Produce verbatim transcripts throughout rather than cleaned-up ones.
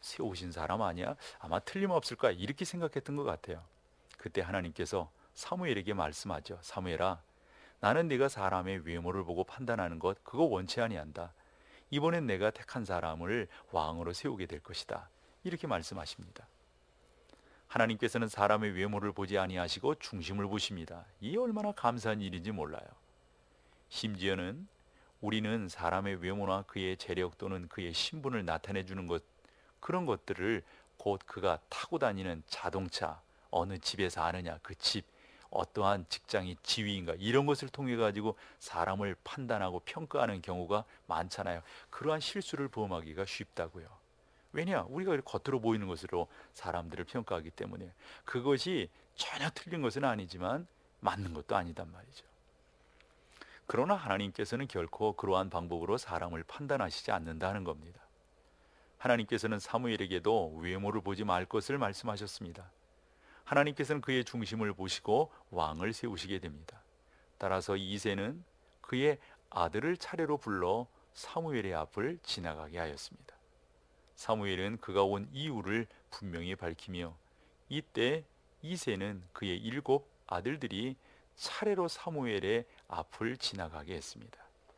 세우신 사람 아니야? 아마 틀림없을 거야. 이렇게 생각했던 것 같아요. 그때 하나님께서 사무엘에게 말씀하죠. 사무엘아, 나는 네가 사람의 외모를 보고 판단하는 것 그거 원치 아니한다. 이번엔 내가 택한 사람을 왕으로 세우게 될 것이다. 이렇게 말씀하십니다. 하나님께서는 사람의 외모를 보지 아니하시고 중심을 보십니다. 이 얼마나 감사한 일인지 몰라요. 심지어는 우리는 사람의 외모나 그의 재력 또는 그의 신분을 나타내 주는 것, 그런 것들을 곧 그가 타고 다니는 자동차, 어느 집에서 아느냐, 그 집, 어떠한 직장이 지위인가, 이런 것을 통해 가지고 사람을 판단하고 평가하는 경우가 많잖아요. 그러한 실수를 범하기가 쉽다고요. 왜냐? 우리가 겉으로 보이는 것으로 사람들을 평가하기 때문에. 그것이 전혀 틀린 것은 아니지만 맞는 것도 아니단 말이죠. 그러나 하나님께서는 결코 그러한 방법으로 사람을 판단하시지 않는다는 겁니다. 하나님께서는 사무엘에게도 외모를 보지 말 것을 말씀하셨습니다. 하나님께서는 그의 중심을 보시고 왕을 세우시게 됩니다. 따라서 이새는 그의 아들을 차례로 불러 사무엘의 앞을 지나가게 하였습니다. 사무엘은 그가 온 이유를 분명히 밝히며 이때 이새는 그의 일곱 아들들이 차례로 사무엘의 앞을 지나가게 했습니다.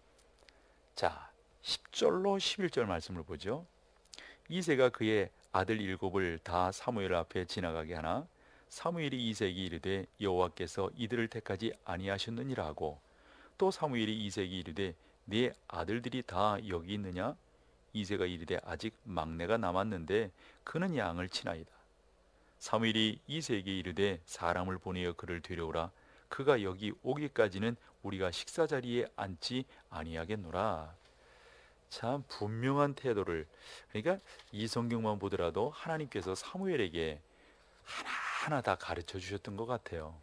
자, 십 절로 십일 절 말씀을 보죠. 이새가 그의 아들 일곱을 다 사무엘 앞에 지나가게 하나 사무엘이 이새에게 이르되 여호와께서 이들을 택하지 아니하셨느니라 하고 또 사무엘이 이새에게 이르되 네 아들들이 다 여기 있느냐? 이새가 이르되 아직 막내가 남았는데 그는 양을 치나이다. 사무엘이 이새에게 이르되 사람을 보내어 그를 데려오라. 그가 여기 오기까지는 우리가 식사 자리에 앉지 아니하겠노라. 참 분명한 태도를, 그러니까 이 성경만 보더라도 하나님께서 사무엘에게 하나하나 다 가르쳐 주셨던 것 같아요.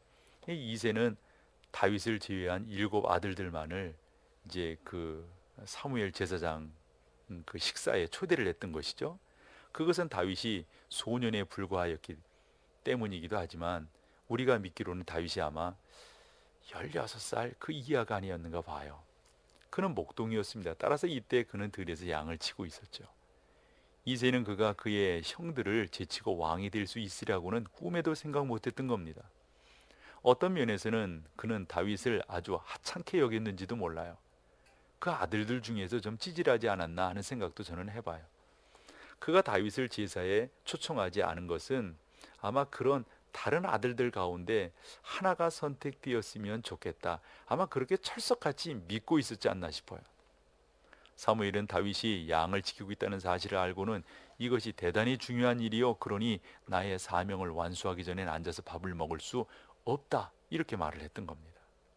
이새는 다윗을 제외한 일곱 아들들만을 이제 그 사무엘 제사장 그 식사에 초대를 했던 것이죠. 그것은 다윗이 소년에 불과하였기 때문이기도 하지만 우리가 믿기로는 다윗이 아마 열여섯 살 그 이하가 아니었는가 봐요. 그는 목동이었습니다. 따라서 이때 그는 들에서 양을 치고 있었죠. 이새는 그가 그의 형들을 제치고 왕이 될 수 있으라고는 꿈에도 생각 못했던 겁니다. 어떤 면에서는 그는 다윗을 아주 하찮게 여겼는지도 몰라요. 그 아들들 중에서 좀 찌질하지 않았나 하는 생각도 저는 해봐요. 그가 다윗을 제사에 초청하지 않은 것은 아마 그런 다른 아들들 가운데 하나가 선택되었으면 좋겠다, 아마 그렇게 철석같이 믿고 있었지 않나 싶어요. 사무엘은 다윗이 양을 지키고 있다는 사실을 알고는 이것이 대단히 중요한 일이요, 그러니 나의 사명을 완수하기 전엔 앉아서 밥을 먹을 수 없다, 이렇게 말을 했던 겁니다.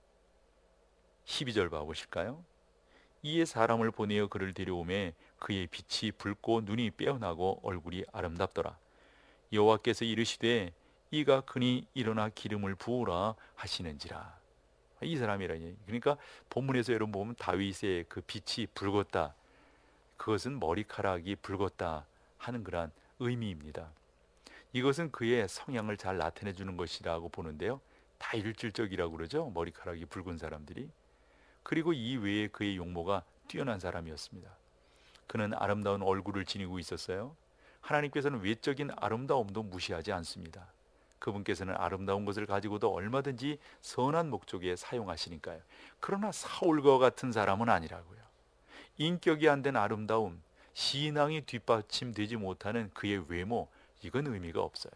십이 절 봐보실까요? 이에 사람을 보내어 그를 데려오매 그의 빛이 붉고 눈이 빼어나고 얼굴이 아름답더라. 여호와께서 이르시되 이가 그니 일어나 기름을 부으라 하시는지라. 이 사람이라니. 그러니까 본문에서 여러분 보면 다윗의 그 빛이 붉었다, 그것은 머리카락이 붉었다 하는 그러한 의미입니다. 이것은 그의 성향을 잘 나타내 주는 것이라고 보는데요, 다 일질적이라고 그러죠, 머리카락이 붉은 사람들이. 그리고 이 외에 그의 용모가 뛰어난 사람이었습니다. 그는 아름다운 얼굴을 지니고 있었어요. 하나님께서는 외적인 아름다움도 무시하지 않습니다. 그분께서는 아름다운 것을 가지고도 얼마든지 선한 목적에 사용하시니까요. 그러나 사울과 같은 사람은 아니라고요. 인격이 안 된 아름다움, 신앙이 뒷받침되지 못하는 그의 외모, 이건 의미가 없어요.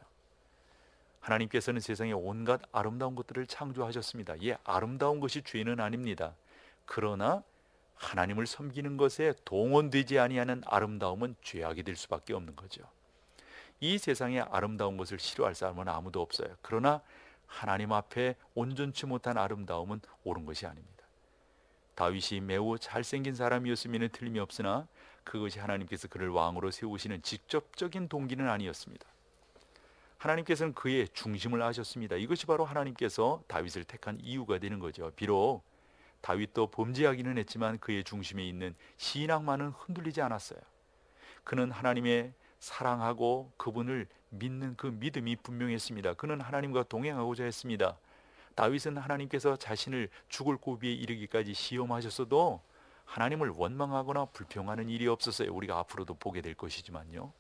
하나님께서는 세상에 온갖 아름다운 것들을 창조하셨습니다. 예, 아름다운 것이 죄는 아닙니다. 그러나 하나님을 섬기는 것에 동원되지 아니하는 아름다움은 죄악이 될 수밖에 없는 거죠. 이 세상에 아름다운 것을 싫어할 사람은 아무도 없어요. 그러나 하나님 앞에 온전치 못한 아름다움은 옳은 것이 아닙니다. 다윗이 매우 잘생긴 사람이었으면 틀림이 없으나 그것이 하나님께서 그를 왕으로 세우시는 직접적인 동기는 아니었습니다. 하나님께서는 그의 중심을 아셨습니다. 이것이 바로 하나님께서 다윗을 택한 이유가 되는 거죠. 비록 다윗도 범죄하기는 했지만 그의 중심에 있는 신앙만은 흔들리지 않았어요. 그는 하나님의 사랑하고 그분을 믿는 그 믿음이 분명했습니다. 그는 하나님과 동행하고자 했습니다. 다윗은 하나님께서 자신을 죽을 고비에 이르기까지 시험하셨어도 하나님을 원망하거나 불평하는 일이 없었어요. 우리가 앞으로도 보게 될 것이지만요.